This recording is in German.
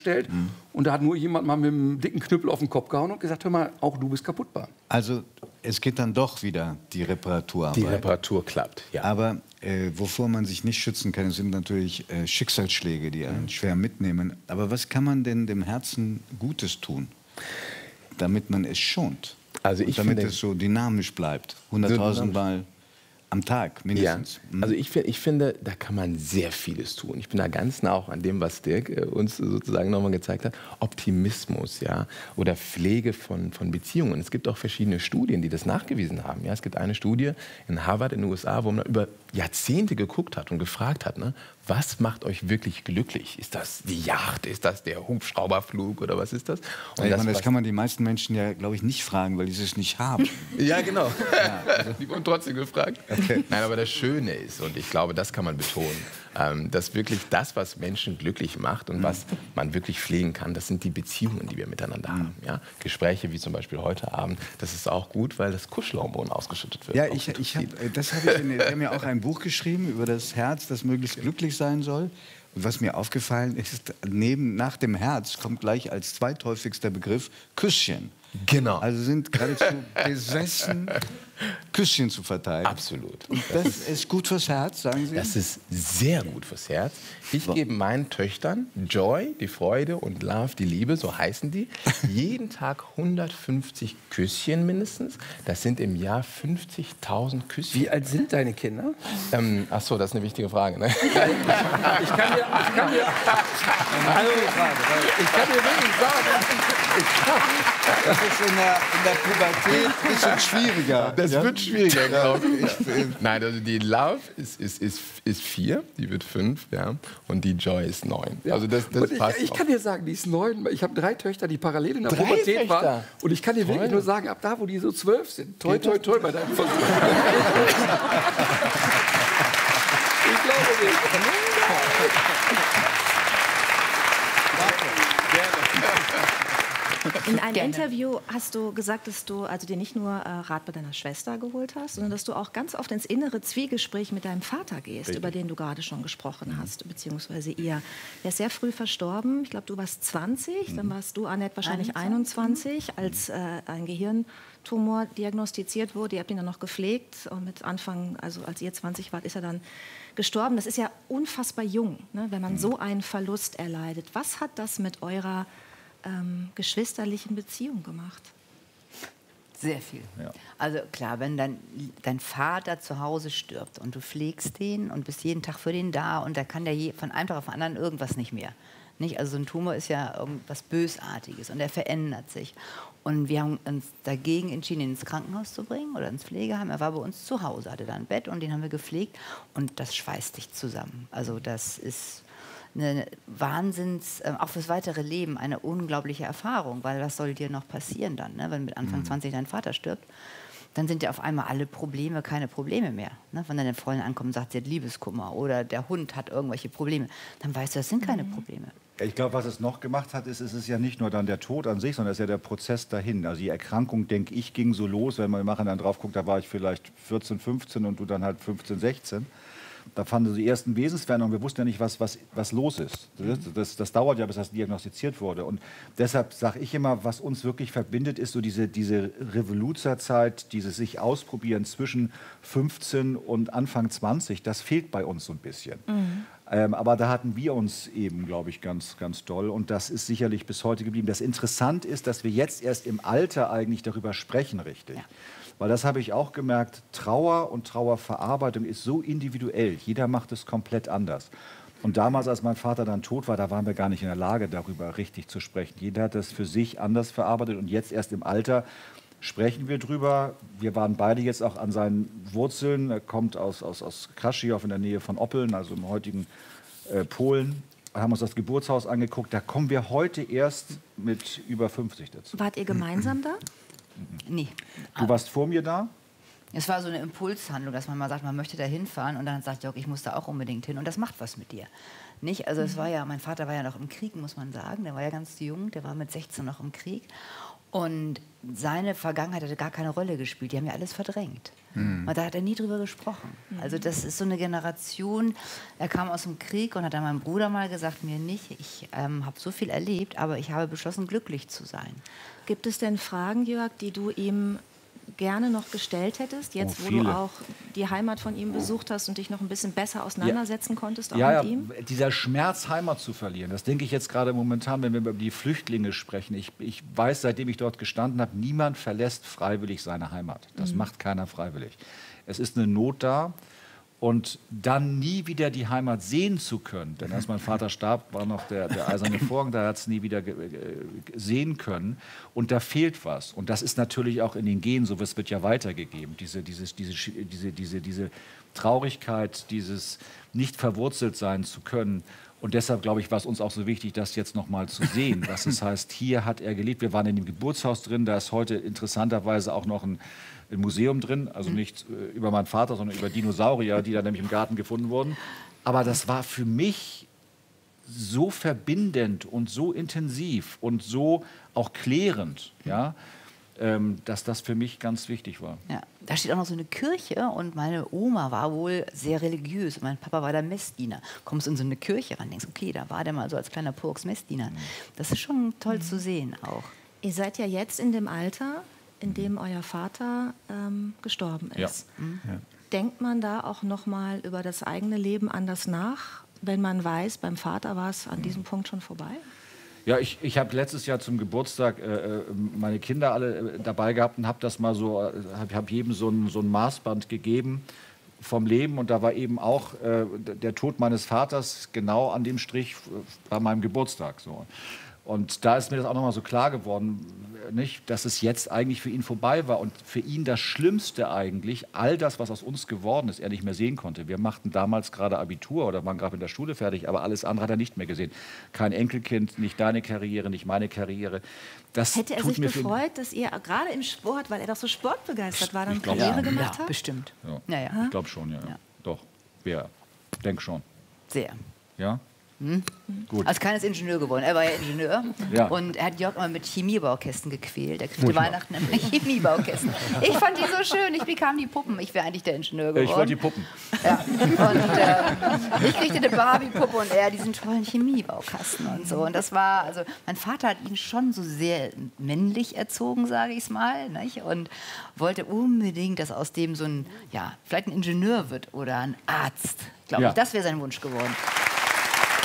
stellt. Und da hat nur jemand mal mit einem dicken Knüppel auf den Kopf gehauen und gesagt, hör mal, auch du bist kaputtbar. Also es geht dann doch wieder die Reparaturarbeit. Die Reparatur klappt, ja. Aber wovor man sich nicht schützen kann, sind natürlich Schicksalsschläge, die einen schwer mitnehmen. Aber was kann man denn dem Herzen Gutes tun, damit man es schont? Also und damit es so dynamisch bleibt, 100.000 Mal am Tag mindestens. Ja. Also ich finde, da kann man sehr vieles tun. Ich bin da ganz nah auch an dem, was Dirk uns sozusagen nochmal gezeigt hat. Optimismus, ja, oder Pflege von Beziehungen. Es gibt auch verschiedene Studien, die das nachgewiesen haben. Ja, es gibt eine Studie in Harvard in den USA, wo man über Jahrzehnte geguckt hat und gefragt hat, ne, was macht euch wirklich glücklich? Ist das die Yacht? Ist das der Hubschrauberflug oder was ist das? Und das kann man die meisten Menschen ja, glaube ich, nicht fragen, weil die es nicht haben. Ja, genau. Ja, also die wurden trotzdem gefragt. Okay. Nein, aber das Schöne ist, und ich glaube, das kann man betonen, dass wirklich das, was Menschen glücklich macht und was man wirklich pflegen kann, das sind die Beziehungen, die wir miteinander haben. Ja? Gespräche wie zum Beispiel heute Abend, das ist auch gut, weil das Kuschelhormon ausgeschüttet wird. Ja, wir haben ja auch ein Buch geschrieben über das Herz, das möglichst glücklich sein soll. Und was mir aufgefallen ist, nach dem Herz kommt gleich als zweithäufigster Begriff Küsschen. Genau. Also sind geradezu besessen, Küsschen zu verteilen. Absolut. Und das ist gut fürs Herz, sagen Sie? Das ist sehr gut fürs Herz. Ich gebe meinen Töchtern Joy, die Freude, und Love, die Liebe, so heißen die, jeden Tag 150 Küsschen mindestens. Das sind im Jahr 50.000 Küsschen. Wie alt sind deine Kinder? Ach so, das ist eine wichtige Frage. Ne? Ich kann dir wirklich sagen, das ist in der Pubertät ein bisschen schwieriger. Das wird schwieriger, glaube ich. Nein, also die Love ist 4, die wird 5, ja, und die Joy ist 9. Ja. Also das passt ich kann dir sagen, die ist 9. Ich habe 3 Töchter, die parallel in der 3 Pubertät waren. Töchter? Und ich kann dir wirklich nur sagen, ab da, wo die so 12 sind, toi, toi, toi bei deinem Versuch. Ich glaube nicht. In einem Interview hast du gesagt, dass du also dir nicht nur Rat bei deiner Schwester geholt hast, sondern dass du auch ganz oft ins innere Zwiegespräch mit deinem Vater gehst, über den du gerade schon gesprochen hast, beziehungsweise ihr. Er ist sehr früh verstorben. Ich glaube, du warst 20, dann warst du, Annette, wahrscheinlich 21, als ein Gehirntumor diagnostiziert wurde. Ihr habt ihn dann noch gepflegt und mit Anfang, also als ihr 20 wart, ist er dann gestorben. Das ist ja unfassbar jung, ne, wenn man so einen Verlust erleidet. Was hat das mit eurer geschwisterlichen Beziehung gemacht? Sehr viel. Ja. Also klar, wenn dein Vater zu Hause stirbt und du pflegst den und bist jeden Tag für den da und da kann der von einem Tag auf den anderen irgendwas nicht mehr. Nicht? Also so ein Tumor ist ja irgendwas Bösartiges und er verändert sich. Und wir haben uns dagegen entschieden, ihn ins Krankenhaus zu bringen oder ins Pflegeheim. Er war bei uns zu Hause, hatte da ein Bett und den haben wir gepflegt und das schweißt dich zusammen. Also das ist eine auch fürs weitere Leben eine unglaubliche Erfahrung, weil was soll dir noch passieren dann, ne? Wenn mit Anfang 20 dein Vater stirbt, dann sind ja auf einmal alle Probleme keine Probleme mehr. Ne? Wenn deine Freundin ankommt und sagt, sie hat Liebeskummer oder der Hund hat irgendwelche Probleme, dann weißt du, das sind keine Probleme. Ich glaube, was es noch gemacht hat, ist es ja nicht nur dann der Tod an sich, sondern es ist ja der Prozess dahin. Also die Erkrankung, denke ich, ging so los, wenn man im Nachhinein drauf guckt, da war ich vielleicht 14, 15 und du dann halt 15, 16. Da fanden sie die ersten Wesensveränderungen. Wir wussten ja nicht, was los ist. Das dauert ja, bis das diagnostiziert wurde. Und deshalb sage ich immer, was uns wirklich verbindet, ist so diese Revoluzerzeit, dieses sich ausprobieren zwischen 15 und Anfang 20. Das fehlt bei uns so ein bisschen. Aber da hatten wir uns eben, glaube ich, ganz, ganz doll. Und das ist sicherlich bis heute geblieben. Das Interessante ist, dass wir jetzt erst im Alter eigentlich darüber sprechen, richtig. Ja. Weil das habe ich auch gemerkt, Trauer und Trauerverarbeitung ist so individuell. Jeder macht es komplett anders. Und damals, als mein Vater dann tot war, da waren wir gar nicht in der Lage, darüber richtig zu sprechen. Jeder hat das für sich anders verarbeitet. Und jetzt erst im Alter sprechen wir drüber. Wir waren beide jetzt auch an seinen Wurzeln. Er kommt aus Kraszychow in der Nähe von Oppeln, also im heutigen Polen. Wir haben uns das Geburtshaus angeguckt. Da kommen wir heute erst mit über 50 dazu. Wart ihr gemeinsam da? Nee. Du warst vor mir da? Es war so eine Impulshandlung, dass man mal sagt, man möchte da hinfahren und dann sagt Jörg, ich muss da auch unbedingt hin und das macht was mit dir. Nicht? Also es war ja, mein Vater war ja noch im Krieg, muss man sagen, der war ja ganz jung, der war mit 16 noch im Krieg Und seine Vergangenheit hatte gar keine Rolle gespielt. Die haben ja alles verdrängt. Und da hat er nie drüber gesprochen. Also das ist so eine Generation, er kam aus dem Krieg und hat dann meinem Bruder mal gesagt, mir nicht, ich habe so viel erlebt, aber ich habe beschlossen, glücklich zu sein. Gibt es denn Fragen, Jörg, die du ihm gerne noch gestellt hättest, jetzt wo du auch die Heimat von ihm besucht hast und dich noch ein bisschen besser auseinandersetzen konntest auch mit ihm? Dieser Schmerz, Heimat zu verlieren, das denke ich jetzt gerade momentan, wenn wir über die Flüchtlinge sprechen. Ich weiß, seitdem ich dort gestanden habe, niemand verlässt freiwillig seine Heimat. Das macht keiner freiwillig. Es ist eine Not da. Und dann nie wieder die Heimat sehen zu können, denn als mein Vater starb, war noch der eiserne Vorhang, da hat es nie wieder sehen können. Und da fehlt was. Und das ist natürlich auch in den Genen so, es wird ja weitergegeben. Diese Traurigkeit, dieses nicht verwurzelt sein zu können. Und deshalb, glaube ich, war es uns auch so wichtig, das jetzt noch mal zu sehen, was es heißt, hier hat er gelebt. Wir waren in dem Geburtshaus drin, da ist heute interessanterweise auch noch ein Museum drin, also nicht über meinen Vater, sondern über Dinosaurier, die da nämlich im Garten gefunden wurden. Aber das war für mich so verbindend und so intensiv und so auch klärend, ja, dass das für mich ganz wichtig war. Ja, da steht auch noch so eine Kirche und meine Oma war wohl sehr religiös und mein Papa war der Messdiener. Kommst in so eine Kirche ran, denkst, okay, da war der mal so als kleiner Purks Messdiener. Das ist schon toll zu sehen auch. Ihr seid ja jetzt in dem Alter, in dem euer Vater gestorben ist. Ja. Denkt man da auch noch mal über das eigene Leben anders nach, wenn man weiß, beim Vater war es an diesem Punkt schon vorbei? Ja, ich habe letztes Jahr zum Geburtstag meine Kinder alle dabei gehabt und habe das mal so, habe jedem so ein Maßband gegeben vom Leben und da war eben auch der Tod meines Vaters genau an dem Strich bei meinem Geburtstag so. Und da ist mir das auch nochmal so klar geworden, nicht, dass es jetzt eigentlich für ihn vorbei war und für ihn das Schlimmste eigentlich, all das, was aus uns geworden ist, er nicht mehr sehen konnte. Wir machten damals gerade Abitur oder waren gerade in der Schule fertig, aber alles andere hat er nicht mehr gesehen. Kein Enkelkind, nicht deine Karriere, nicht meine Karriere. Das hätte er tut sich mir gefreut, dass ihr gerade im Sport, weil er doch so sportbegeistert war, dann Karriere gemacht habt? Bestimmt. Ja. Ja. Ich glaube schon, ja. Doch, denke schon. Sehr. Ja? Gut. Als keiner ist Ingenieur geworden. Er war ja Ingenieur. Ja. Und er hat Jörg immer mit Chemiebaukästen gequält. Er kriegte Weihnachten immer Chemiebaukästen. Ich fand die so schön. Ich bekam die Puppen. Ich wäre eigentlich der Ingenieur geworden. Ich wollte die Puppen. Ja. Und ich kriegte eine Barbie-Puppe und er diesen tollen Chemiebaukasten und so. Und das war, also mein Vater hat ihn schon so sehr männlich erzogen, sage ich es mal. Nicht? Und wollte unbedingt, dass aus dem so ein, ja, vielleicht ein Ingenieur wird oder ein Arzt. Glaube ich, das wäre sein Wunsch geworden.